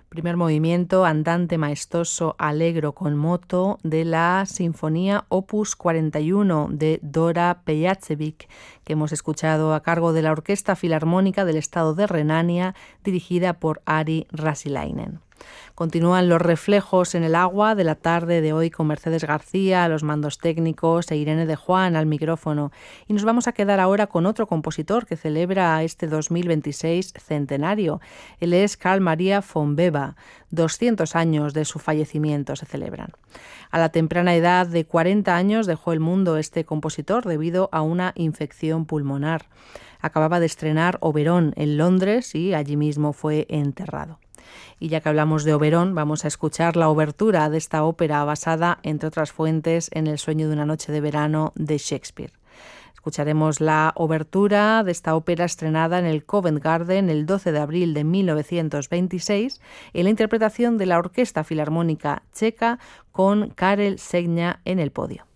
Primer movimiento, andante maestoso allegro con moto de la Sinfonía Opus 41 de Dora Pejacevic, que hemos escuchado a cargo de la Orquesta Filarmónica del Estado de Renania, dirigida por Ari Rasilainen. Continúan los reflejos en el agua de la tarde de hoy con Mercedes García a los mandos técnicos e Irene de Juan al micrófono. Y nos vamos a quedar ahora con otro compositor que celebra este 2026 centenario. Él es Carl Maria von Weber. 200 años de su fallecimiento se celebran. A la temprana edad de 40 años dejó el mundo este compositor debido a una infección pulmonar. Acababa de estrenar Oberón en Londres y allí mismo fue enterrado. Y ya que hablamos de Oberón, vamos a escuchar la obertura de esta ópera basada, entre otras fuentes, en El sueño de una noche de verano de Shakespeare. Escucharemos la obertura de esta ópera estrenada en el Covent Garden el 12 de abril de 1926 en la interpretación de la Orquesta Filarmónica Checa con Karel Segna en el podio.